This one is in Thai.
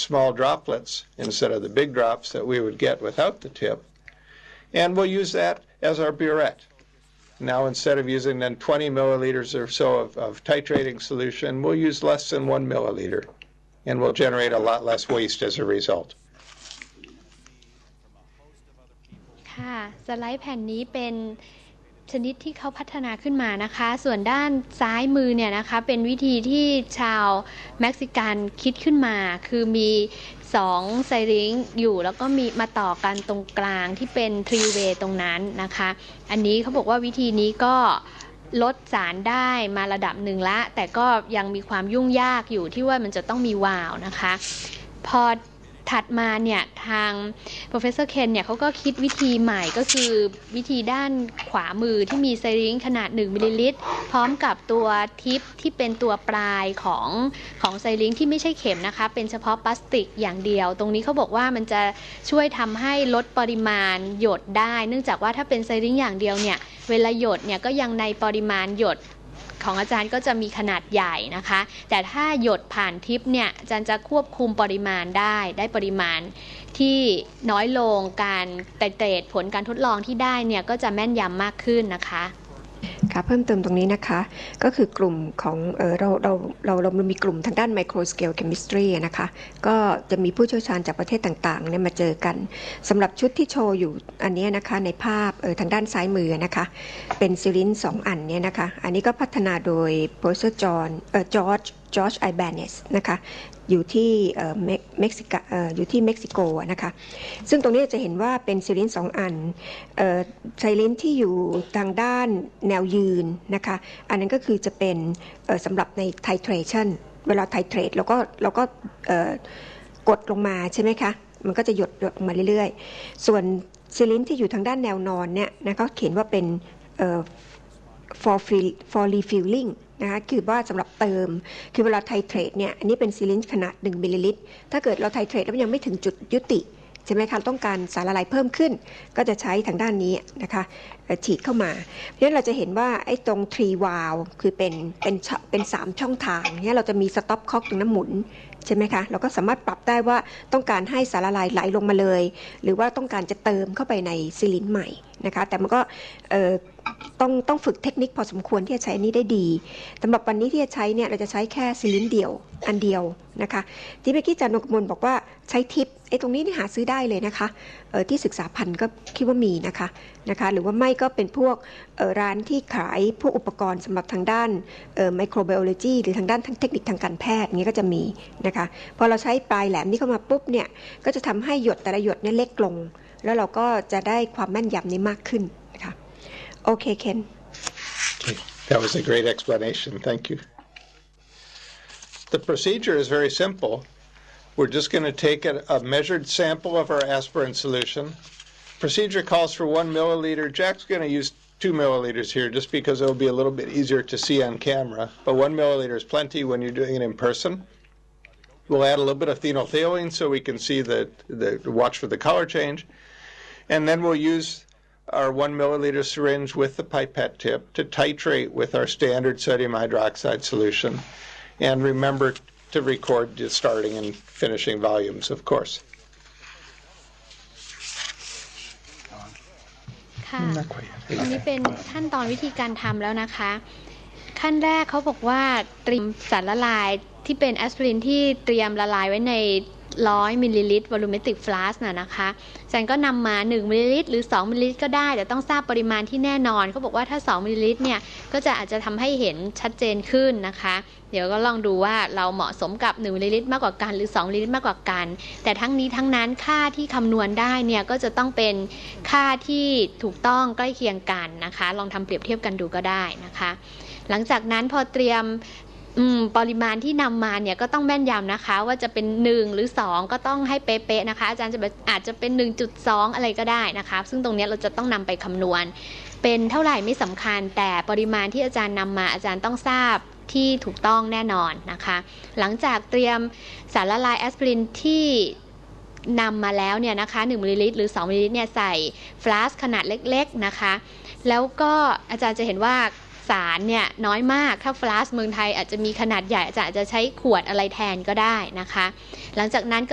small droplets instead of the big drops that we would get without the tip. And we'll use that as our burette. Now, instead of using then 20 milliliters or so of titrating solution, we'll use less than 1 milliliter, and we'll generate a lot less waste as a result. ค่ะสไลด์แผ่นนี้เป็นชนิดที่เขาพัฒนาขึ้นมานะคะส่วนด้านซ้ายมือเนี่ยนะคะเป็นวิธีที่ชาวเม็กซิกันคิดขึ้นมาคือมี2ไซริงอยู่แล้วก็มีมาต่อกันตรงกลางที่เป็นทรีเวย์ตรงนั้นนะคะอันนี้เขาบอกว่าวิธีนี้ก็ลดสารได้มาระดับหนึ่งละแต่ก็ยังมีความยุ่งยากอยู่ที่ว่ามันจะต้องมีวาล์วนะคะพอถัดมาเนี่ยทาง Professor Ken เนี่ยเขาก็คิดวิธีใหม่ก็คือวิธีด้านขวามือที่มีไซริงขนาด1มิลลิลิตรพร้อมกับตัวทิปที่เป็นตัวปลายของไซริงที่ไม่ใช่เข็มนะคะเป็นเฉพาะพลาสติกอย่างเดียวตรงนี้เขาบอกว่ามันจะช่วยทำให้ลดปริมาณหยดได้เนื่องจากว่าถ้าเป็นไซริงอย่างเดียวเนี่ยเวลาหยดเนี่ยก็ยังในปริมาณหยดของอาจารย์ก็จะมีขนาดใหญ่นะคะแต่ถ้าหยดผ่านทิปเนี่ยอาจารย์จะควบคุมปริมาณได้ปริมาณที่น้อยลงการไตรเตรดผลการทดลองที่ได้เนี่ยก็จะแม่นยำมากขึ้นนะคะค่ะเพิ่มเติมตรงนี้นะคะก็คือกลุ่มของเรามีกลุ่มทางด้าน micro scale chemistry นะคะก็จะมีผู้เชี่ยวชาญจากประเทศต่างๆเนี่ยมาเจอกันสำหรับชุดที่โชว์อยู่อันนี้นะคะในภาพทางด้านซ้ายมือนะคะเป็นซิลิน2อันเนี่ยนะคะอันนี้ก็พัฒนาโดย Professor George Ibanez นะคะอยู่ที่เม็กซิโกนะคะซึ่งตรงนี้จะเห็นว่าเป็นซิลิน2อันไซลินที่อยู่ทางด้านแนวยืนนะคะอันนั้นก็คือจะเป็นสำหรับใน titration เวลา titrate เราก็กดลงมาใช่ไหมคะมันก็จะหยดลงมาเรื่อยๆส่วนซิลินที่อยู่ทางด้านแนวนอนเนี่ยนะก็เขียนว่าเป็นfor refilling นะคะคือว่าสำหรับเติมคือเวลาไทเทรตเนี่ยอันนี้เป็นซิลินขนาด1มิลลิลิตรถ้าเกิดเราไทเทรตแล้วยังไม่ถึงจุดยุติใช่ไหมคะต้องการสารละลายเพิ่มขึ้นก็จะใช้ทางด้านนี้นะคะฉีดเข้ามาเพราะฉะนั้นเราจะเห็นว่าไอ้ตรง3 valve คือเป็น3ช่องทางเนี่ยเราจะมีสต็อปคอกตรงน้ำหมุนใช่ไหมคะเราก็สามารถปรับได้ว่าต้องการให้สารละลายไหลลงมาเลยหรือว่าต้องการจะเติมเข้าไปในซิลินใหม่นะคะแต่มันก็ต้องฝึกเทคนิคพอสมควรที่จะใช้อันนี้ได้ดีสำหรับวันนี้ที่จะใช้เนี่ยเราจะใช้แค่ซิลินเดียวอันเดียวนะคะที่เมื่อกี้อาจารย์นกมลบอกว่าใช้ทิปไอ้ตรงนี้นี่หาซื้อได้เลยนะคะที่ศึกษาพันธุ์ก็คิดว่ามีนะคะหรือว่าไม่ก็เป็นพวกร้านที่ขายพวกอุปกรณ์สำหรับทางด้านไมโครไบโอโลจีหรือทางด้านเทคนิคทางการแพทย์นี้ก็จะมีนะคะพอเราใช้ปลายแหลมนี้เข้ามาปุ๊บเนี่ยก็จะทำให้หยดแต่ละหยดเนี่ยเล็กลงแล้วเราก็จะได้ความแม่นยำนี้มากขึ้นนะคะโอเคเคน Okay, that was a great explanation. Thank you. The procedure is very simple. We're just going to take a measured sample of our aspirin solution. Procedure calls for 1 milliliter. Jack's going to use 2 milliliters here just because it'll be a little bit easier to see on camera. But 1 milliliter is plenty when you're doing it in person. We'll add a little bit of phenolphthalein so we can see watch for the color change. And then we'll use our 1 milliliter syringe with the pipette tip to titrate with our standard sodium hydroxide solution. And remember to record the starting and finishing volumes, of course. ค่ะอันนี้เป็นขั้นตอนวิธีการทำแล้วนะคะขั้นแรกเขาบอกว่าเตรียมสารละลายที่เป็นแอสไพรินที่เตรียมละลายไว้ใน100มิลลิลิตรวอลลุ่มเมตริกฟลาสก์นะคะอาจารย์ก็นำมา1มิลลิลิตรหรือ2มิลลิลิตรก็ได้แต่ต้องทราบปริมาณที่แน่นอนเขาบอกว่าถ้า2มิลลิลิตรเนี่ยก็อาจจะทำให้เห็นชัดเจนขึ้นนะคะเดี๋ยวก็ลองดูว่าเราเหมาะสมกับ1มิลลิลิตรมากกว่ากันหรือ2มิลลิลิตรมากกว่ากันแต่ทั้งนี้ทั้งนั้นค่าที่คำนวณได้เนี่ยก็จะต้องเป็นค่าที่ถูกต้องใกล้เคียงกันนะคะลองทำเปรียบเทียบกันดูก็ได้นะคะหลังจากนั้นพอเตรียมปริมาณที่นำมาเนี่ยก็ต้องแม่นยำนะคะว่าจะเป็น1หรือ2ก็ต้องให้เป๊ะๆนะคะอาจารย์อาจจะเป็น 1.2 อะไรก็ได้นะคะซึ่งตรงนี้เราจะต้องนำไปคำนวณเป็นเท่าไหร่ไม่สำคัญแต่ปริมาณที่อาจารย์นำมาอาจารย์ต้องทราบที่ถูกต้องแน่นอนนะคะหลังจากเตรียมสารละลายแอสไพรินที่นำมาแล้วเนี่ยนะคะ1มิลลิลิตรหรือ2มิลลิลิตรเนี่ยใส่ฟลาสก์ขนาดเล็กๆนะคะแล้วก็อาจารย์จะเห็นว่าสารเนี่ยน้อยมากถ้าฟลาสก์เมืองไทยอาจจะมีขนาดใหญ่อาจารย์จะใช้ขวดอะไรแทนก็ได้นะคะหลังจากนั้นก็